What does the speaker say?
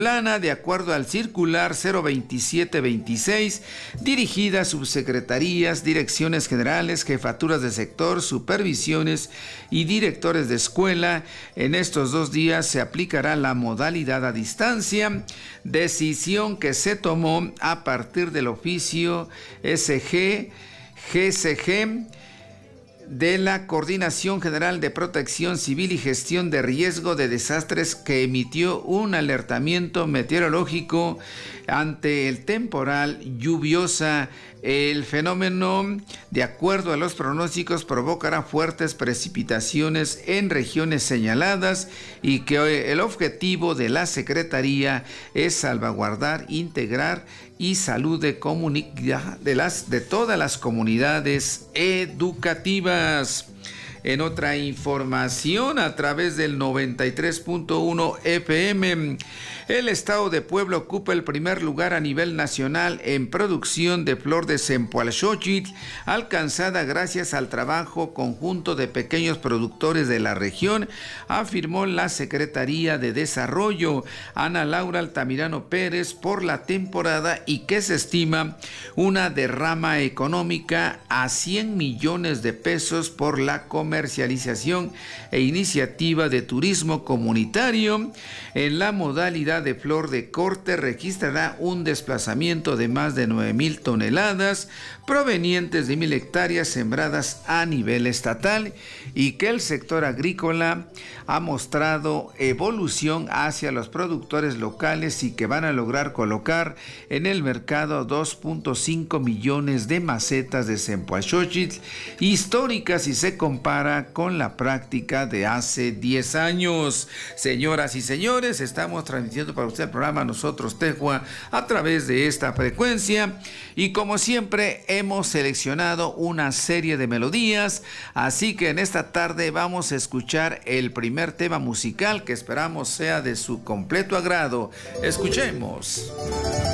plana de acuerdo al circular 02726, dirigida a subsecretarías, direcciones generales, jefaturas de sector, supervisiones y directores de escuela. En estos 2 días se aplicará la modalidad a distancia, decisión que se tomó a partir del oficio SG-GCG de la Coordinación General de Protección Civil y Gestión de Riesgo de Desastres, que emitió un alertamiento meteorológico ante el temporal lluviosa. El fenómeno, de acuerdo a los pronósticos, provocará fuertes precipitaciones en regiones señaladas y que el objetivo de la Secretaría es salvaguardar, integrar y salud de todas las comunidades educativas. En otra información, a través del 93.1 FM, el estado de Puebla ocupa el primer lugar a nivel nacional en producción de flor de cempasúchil, alcanzada gracias al trabajo conjunto de pequeños productores de la región, afirmó la Secretaría de Desarrollo, Ana Laura Altamirano Pérez, por la temporada, y que se estima una derrama económica a 100 millones de pesos por la comercialización e iniciativa de turismo comunitario. En la modalidad de flor de corte registrará un desplazamiento de más de 9,000 toneladas provenientes de 1,000 hectáreas sembradas a nivel estatal, y que el sector agrícola ha mostrado evolución hacia los productores locales y que van a lograr colocar en el mercado 2.5 millones de macetas de cempasúchil históricas si se compara con la práctica de hace 10 años. Señoras y señores, estamos transmitiendo para usted el programa Nosotros Tejua a través de esta frecuencia, y como siempre hemos seleccionado una serie de melodías, así que en esta tarde vamos a escuchar el primer tema musical que esperamos sea de su completo agrado. Escuchemos.